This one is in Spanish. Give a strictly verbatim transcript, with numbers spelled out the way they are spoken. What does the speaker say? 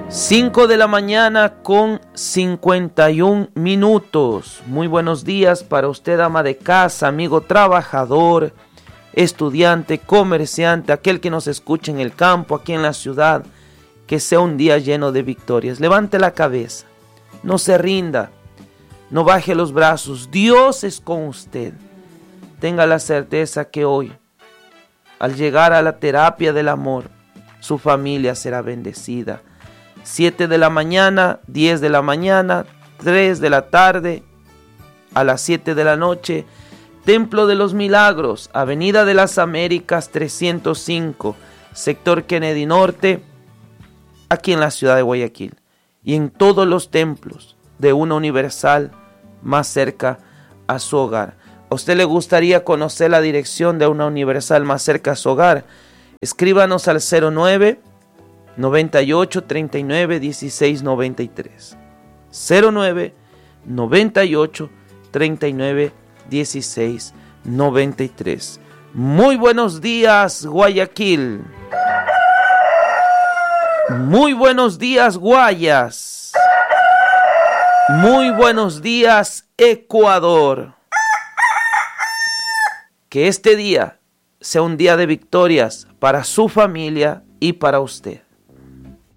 cinco de la mañana con cincuenta y un minutos. Muy buenos días para usted, ama de casa, amigo trabajador, estudiante, comerciante, aquel que nos escucha en el campo, aquí en la ciudad. Que sea un día lleno de victorias. Levante la cabeza, no se rinda, no baje los brazos. Dios es con usted. Tenga la certeza que hoy, al llegar a la terapia del amor, su familia será bendecida. siete de la mañana, diez de la mañana, tres de la tarde, a las siete de la noche, Templo de los Milagros, Avenida de las Américas trescientos cinco, sector Kennedy Norte, aquí en la ciudad de Guayaquil. Y en todos los templos de una universal más cerca a su hogar. ¿A usted le gustaría conocer la dirección de una universal más cerca a su hogar? Escríbanos al cero nueve, noventa y ocho, treinta y nueve, dieciséis noventa y tres. cero nueve, noventa y ocho, treinta y nueve, dieciséis noventa y tres. Muy buenos días, Guayaquil. Muy buenos días, Guayas. Muy buenos días, Ecuador. Que este día sea un día de victorias para su familia y para usted.